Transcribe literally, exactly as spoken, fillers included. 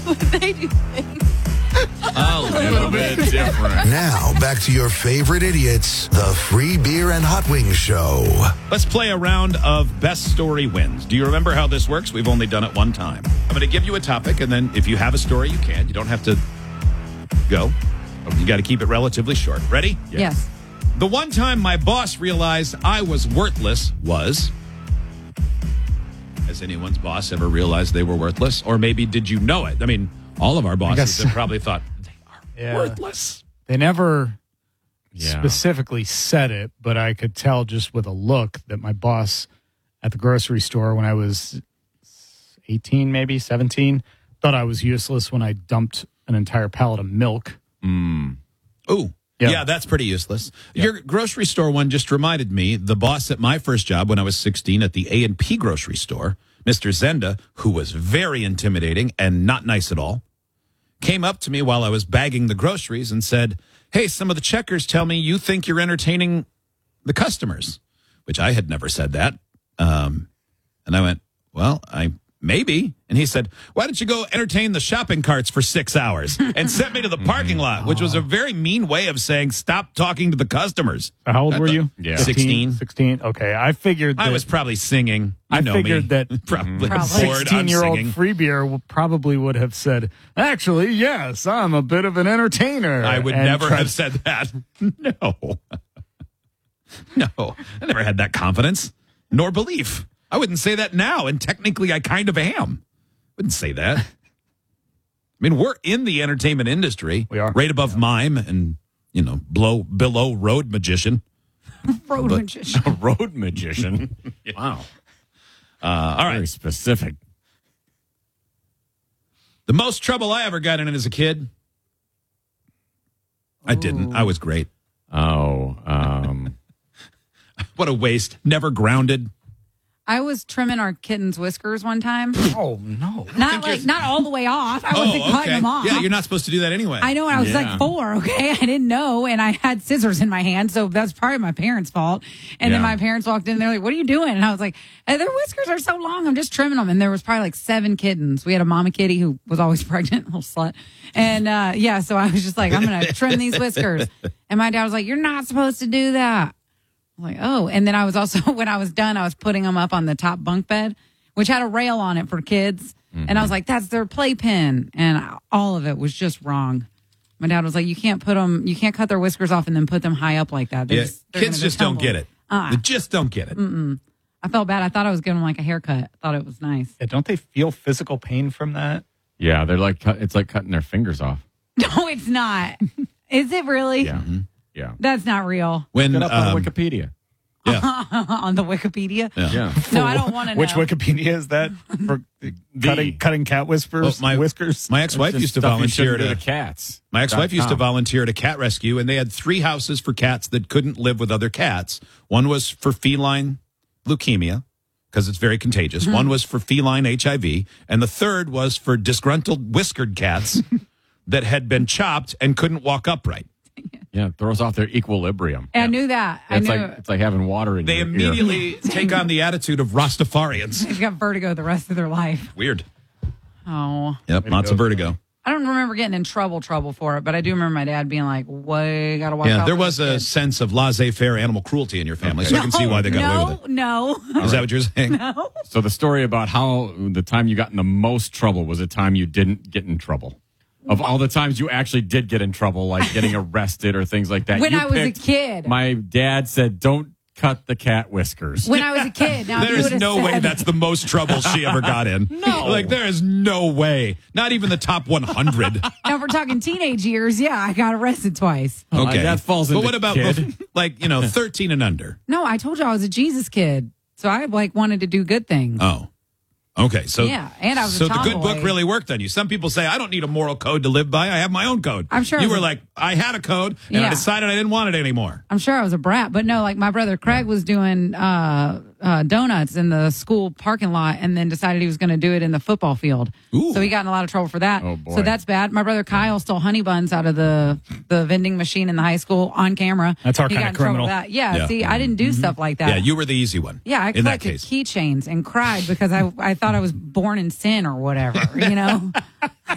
they do things. A little bit different. Now, back to your favorite idiots, the Free Beer and Hot Wings Show. Let's play a round of Best Story Wins. Do you remember how this works? We've only done it one time. I'm going to give you a topic, and then if you have a story, you can. You don't have to go. You got to keep it relatively short. Ready? Yes. yes. The one time my boss realized I was worthless was... Has anyone's boss ever realized they were worthless? Or maybe did you know it? I mean... All of our bosses have probably thought, they are yeah. worthless. They never yeah. specifically said it, but I could tell just with a look that my boss at the grocery store when I was eighteen, maybe seventeen, thought I was useless when I dumped an entire pallet of milk. Mm. Ooh. Yeah. yeah, that's pretty useless. Yep. Your grocery store one just reminded me, the boss at my first job when I was sixteen at the A and P grocery store, Mister Zenda, who was very intimidating and not nice at all, came up to me while I was bagging the groceries and said, hey, some of the checkers tell me you think you're entertaining the customers, which I had never said that. Um, and I went, well, I maybe. And he said, why don't you go entertain the shopping carts for six hours and sent me to the parking lot, which was a very mean way of saying stop talking to the customers. How old were you? Yeah. sixteen. sixteen. Okay. I figured that, I was probably singing. You I know figured me. that probably Probably. sixteen-year-old free beer probably would have said, actually, yes, I'm a bit of an entertainer. I would and never tried- have said that. No. No. I never had that confidence nor belief. I wouldn't say that now, and technically I kind of am. Wouldn't say that. I mean, we're in the entertainment industry. We are. Right above yeah. mime and, you know, below, below road magician. Road But- magician. A road magician. Wow. Uh, all right. Very specific. The most trouble I ever got in as a kid. I didn't. I was great. Oh, um, What a waste. Never grounded. I was trimming our kitten's whiskers one time. Oh, no. Not like not all the way off. I wasn't oh, cutting okay. them off. Yeah, you're not supposed to do that anyway. I know, and I was Yeah. like four, okay? I didn't know, and I had scissors in my hand, so that's probably my parents' fault. And then Yeah. my parents walked in, and they're like, what are you doing? And I was like, hey, their whiskers are so long, I'm just trimming them. And there was probably like seven kittens. We had a mama kitty who was always pregnant, little slut. And uh, yeah, so I was just like, I'm going to trim these whiskers. And my dad was like, you're not supposed to do that. I'm like, oh. And then I was also, when I was done, I was putting them up on the top bunk bed, which had a rail on it for kids. Mm-hmm. And I was like, that's their playpen. And all of it was just wrong. My dad was like, you can't put them, you can't cut their whiskers off and then put them high up like that. They Yeah, just, they're kids gonna go just don't tumble. get it. Uh-uh. They just don't get it. Mm-mm. I felt bad. I thought I was giving them like a haircut. I thought it was nice. Yeah, don't they feel physical pain from that? yeah, they're like, cut- it's like cutting their fingers off. No, it's not. Is it really? Yeah. Yeah. That's not real. When Look it up on um, Wikipedia. yeah, On the Wikipedia? yeah. Yeah. No, I don't want to know. Which Wikipedia is that? For cutting, cutting cat whispers, Well, my- whiskers? My ex-wife It's used to stuff you volunteer shouldn't do at to a cats. My ex-wife used to Dot com. volunteer at a cat rescue, and they had three houses for cats that couldn't live with other cats. One was for feline leukemia, because it's very contagious. Mm-hmm. One was for feline H I V, and the third was for disgruntled whiskered cats that had been chopped and couldn't walk upright. Yeah, it throws off their equilibrium. I knew that. I It's knew like it's like having water in They your ear. immediately take on the attitude of Rastafarians. they've got vertigo the rest of their life. Weird. Oh. Yep, lots of vertigo. I don't remember getting in trouble trouble for it, but I do remember my dad being like, "Way, gotta watch Yeah, out." there for was this a kid." sense of laissez-faire animal cruelty in your family, so I can see why they got no, away with it. No, Is that what you're saying? no. So the story about how the time you got in the most trouble was the time you didn't get in trouble. Of all the times you actually did get in trouble, like getting arrested or things like that. When you I was a picked- kid. My dad said, don't cut the cat whiskers. When I was a kid. Now, if you There is would've no said, way that's the most trouble she ever got in. No. Like, there is no way. Not even the top one hundred. Now, if we're talking teenage years, yeah, I got arrested twice. Okay. that falls But into what about, kid. bef- like, you know, thirteen and under? No, I told you I was a Jesus kid, so I like wanted to do good things. Oh. Okay, so Yeah, and I was a so the good tomboy. book really worked on you. Some people say I don't need a moral code to live by. I have my own code. I'm sure you I was were a- like I had a code and I Yeah. decided I didn't want it anymore. I'm sure I was a brat, but no, like my brother Craig was doing uh, uh, donuts in the school parking lot and then decided he was going to do it in the football field. Ooh. So he got in a lot of trouble for that. Oh, boy. So that's bad. My brother Kyle stole honey buns out of the, the vending machine in the high school on camera. That's our He kinda got in trouble criminal. for that. Yeah, Yeah. see, I didn't do stuff like that. Yeah, you were the easy one. Yeah, I in that collected case. keychains and cried because I, I thought I was born in sin or whatever, you know?